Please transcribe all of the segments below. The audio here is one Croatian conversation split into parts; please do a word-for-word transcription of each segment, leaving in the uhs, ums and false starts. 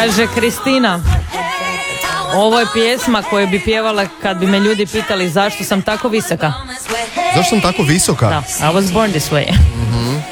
Kaže Kristina, ovo je pjesma koju bi pjevala kad bi me ljudi pitali zašto sam tako visoka. Zašto sam tako visoka? Da, I was born this way. Mm-hmm.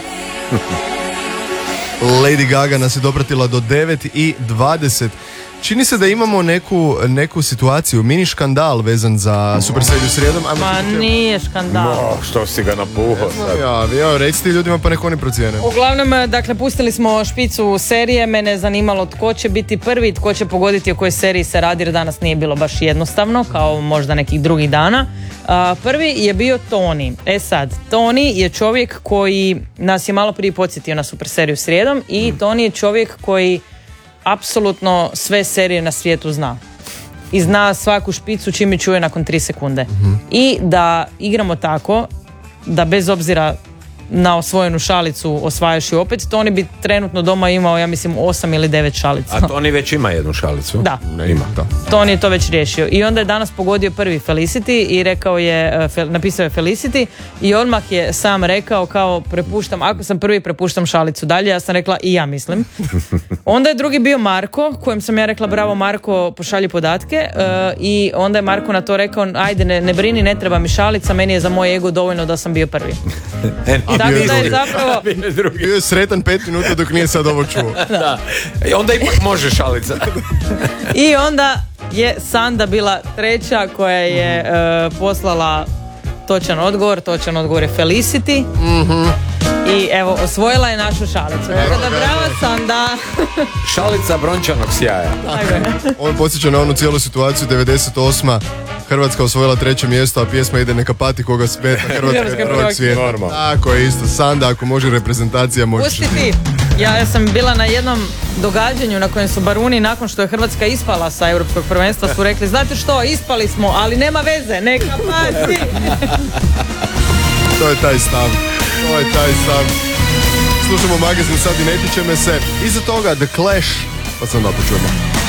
Lady Gaga nas je dopratila do devet i dvadeset. Čini se da imamo neku, neku situaciju, mini škandal vezan za Super seriju srijedom. Ajmo Ma čuti. nije škandal. No, što si ga napuhao sad? Ja, ja, reci ti ljudima pa nek oni procijene. Uglavnom, dakle, pustili smo špicu serije, mene je zanimalo tko će biti prvi, tko će pogoditi o kojoj seriji se radi, jer danas nije bilo baš jednostavno, kao možda nekih drugih dana. Uh, prvi je bio Tony. E sad, Tony je čovjek koji nas je malo prije podsjetio na Super seriju srijedom i Tony je čovjek koji apsolutno sve serije na svijetu zna. I zna svaku špicu čim je čuje nakon tri sekunde. Mm-hmm. I da igramo tako, da bez obzira na osvojenu šalicu osvajaš ju opet, Tony bi trenutno doma imao, ja mislim, osam ili devet šalica. A Tony već ima jednu šalicu? Da. Ne ima. Da. Tony je to već riješio. I onda je danas pogodio prvi Felicity i rekao je, napisao je Felicity i odmah je sam rekao kao prepuštam, ako sam prvi prepuštam šalicu dalje, ja sam rekla i ja mislim. Onda je drugi bio Marko, kojem sam ja rekla bravo Marko, pošalji podatke uh, i onda je Marko na to rekao ajde ne, ne brini, ne treba mi šalica, meni je za moj ego dovoljno da sam bio prvi. Tako da je zapravo... Bio je sretan pet minuta dok nije sad ovo čuo. Da. I onda ipak može šalica. I onda je Sanda bila treća koja je uh, poslala točan odgovor. Točan odgovor je Felicity. Mm-hmm. I evo, osvojila je našu šalicu. Tako da bravo Sanda. Šalica brončanog sjaja. On podsjeća na onu cijelu situaciju devedeset osma. Hrvatska osvojila treće mjesto, a pjesma ide neka pati koga smeta. Hrvatska je prvog svijeta. Tako je isto. Sanda, ako može reprezentacija, može. Pusti ti. Ja sam bila na jednom događanju na kojem su baruni nakon što je Hrvatska ispala sa Europskog prvenstva su rekli, znate što, ispali smo, ali nema veze, neka pati. To je taj stav. To je taj stav. Slušamo magazin Sad i ne tiče me se. Iza toga The Clash. Pa sam da počujemo.